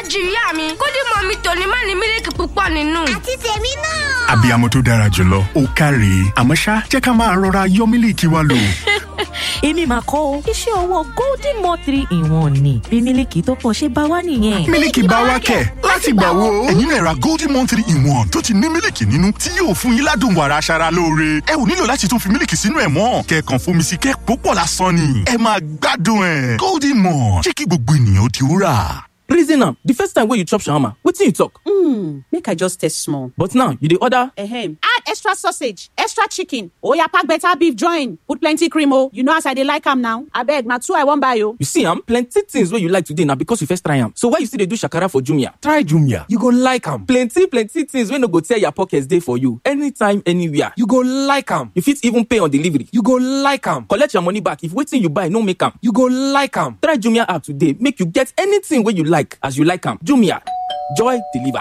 ju ìyá mi. Golden Mommy tòní má ní mílìkì púpọ̀ nínú. Àti tèmi náà. Abiyamọ tó dára jùlọ, ó káre. Àmọ́ ṣá, jẹ́ ká máa rọra yọ mílìkì wa lò. Èmi máa kọ́ o, iṣẹ́ ọwọ́ Golden Mo 3-in-1 ni. Bí mílìkì tó pọ̀ ṣe bá wá nìyẹn. Mílìkì bá wá kẹ̀ láti gbà wo. Ẹ̀yin náà ra Golden Mo 3-in-1 tó ti ní mílìkì nínú tí yóò fún yín ládùn wàrà aṣara lóore. Ẹ ò nílò láti tún fi mílìkì sínú ẹ̀ mọ́. Kẹ̀kàn fomi sí kẹ́ púpọ̀ lásán ni. Ẹ máa gbádùn ẹ̀. Golden Mo jẹ́ kí gbogbo ènìyàn ó di wúrà. Reason am, the first time when you chop shawarma, wetin you talk? Make I just taste small. But now, you dey order? Add extra sausage, extra chicken. Oya pack better beef join. Put plenty cream oh. You know as I dey like am now. Abeg, na two I wan buy oh. You see am, plenty things wey you like today na because you first try am. So why you still dey do shakara for Jumia? Try Jumia. You go like am. Plenty things wey no go tear your pockets dey for you. Anytime, anywhere. You go like am. You fit even pay on delivery. You go like am. Collect your money back if wetin you buy no make am. You go like am. Try Jumia app today, make you get anything wey you like as you like am. Jumia, joy delivered.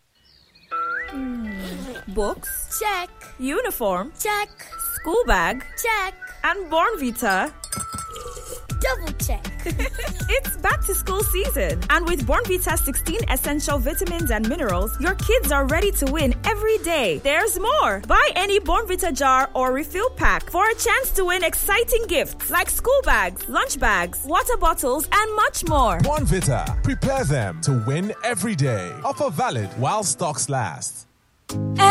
Books? Check. Uniform? Check. School bag? Check. And Bornvita? Double check. It's back to school season. And with Bornvita's 16 essential vitamins and minerals, your kids are ready to win every day. There's more. Buy any Bornvita jar or refill pack for a chance to win exciting gifts like school bags, lunch bags, water bottles, and much more. Bornvita. Prepare them to win every day. Offer valid while stocks last.